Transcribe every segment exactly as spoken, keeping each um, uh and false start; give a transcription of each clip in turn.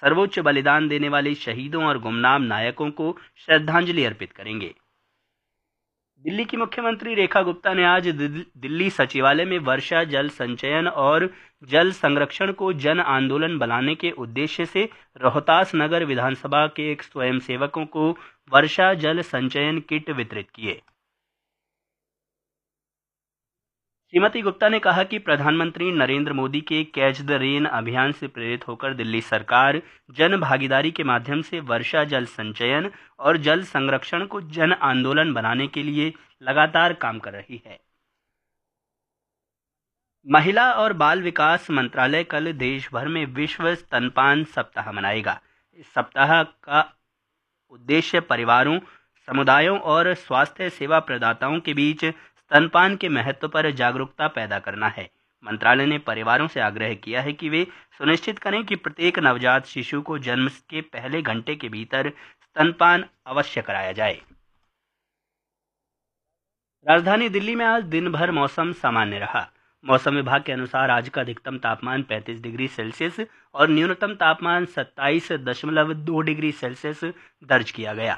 सर्वोच्च बलिदान देने वाले शहीदों और गुमनाम नायकों को श्रद्धांजलि अर्पित करेंगे। दिल्ली की मुख्यमंत्री रेखा गुप्ता ने आज दिल्ली सचिवालय में वर्षा जल संचयन और जल संरक्षण को जन आंदोलन बनाने के उद्देश्य से रोहतास नगर विधानसभा के एक स्वयंसेवकों को वर्षा जल संचयन किट वितरित किए। श्रीमती गुप्ता ने कहा कि प्रधानमंत्री नरेंद्र मोदी के कैच द रेन अभियान से प्रेरित होकर दिल्ली सरकार जन भागीदारी के माध्यम से वर्षा जल संचयन और जल संरक्षण को जन आंदोलन बनाने के लिए लगातार काम कर रही है। महिला और बाल विकास मंत्रालय कल देश भर में विश्व स्तनपान सप्ताह मनाएगा। इस सप्ताह का उद्देश्य परिवारों, समुदायों और स्वास्थ्य सेवा प्रदाताओं के बीच स्तनपान के महत्व पर जागरूकता पैदा करना है। मंत्रालय ने परिवारों से आग्रह किया है कि वे सुनिश्चित करें कि प्रत्येक नवजात शिशु को जन्म के पहले घंटे के भीतर स्तनपान अवश्य कराया जाए। राजधानी दिल्ली में आज दिन भर मौसम सामान्य रहा। मौसम विभाग के अनुसार आज का अधिकतम तापमान पैंतीस डिग्री सेल्सियस और न्यूनतम तापमान सत्ताईस दशमलव दो डिग्री सेल्सियस दर्ज किया गया।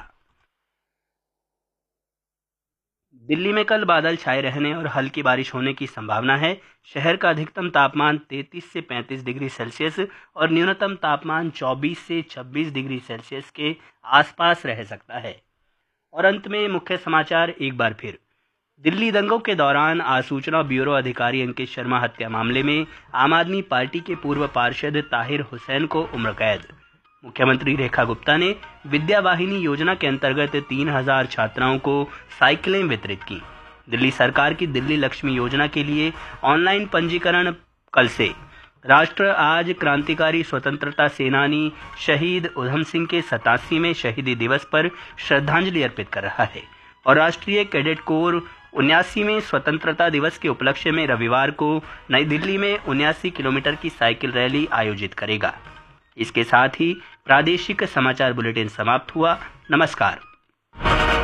दिल्ली में कल बादल छाए रहने और हल्की बारिश होने की संभावना है। शहर का अधिकतम तापमान तैंतीस से पैंतीस डिग्री सेल्सियस और न्यूनतम तापमान चौबीस से छब्बीस डिग्री सेल्सियस के आसपास रह सकता है। और अंत में मुख्य समाचार एक बार फिर। दिल्ली दंगों के दौरान आज सूचना ब्यूरो अधिकारी अंकित शर्मा हत्या मामले में आम आदमी पार्टी के पूर्व पार्षद ताहिर हुसैन को उम्र कैद। मुख्यमंत्री रेखा गुप्ता ने विद्या वाहिनी योजना के अंतर्गत तीन हजार छात्राओं को साइकिलें वितरित की। दिल्ली सरकार की दिल्ली लक्ष्मी योजना के लिए ऑनलाइन पंजीकरण कल से। राष्ट्र आज क्रांतिकारी स्वतंत्रता सेनानी शहीद उधम सिंह के सतासीवें शहीदी दिवस पर श्रद्धांजलि अर्पित कर रहा है और राष्ट्रीय कैडेट कोर उन्यासीवें स्वतंत्रता दिवस के उपलक्ष्य में रविवार को नई दिल्ली में उन्यासी किलोमीटर की साइकिल रैली आयोजित करेगा। इसके साथ ही प्रादेशिक समाचार बुलेटिन समाप्त हुआ। नमस्कार।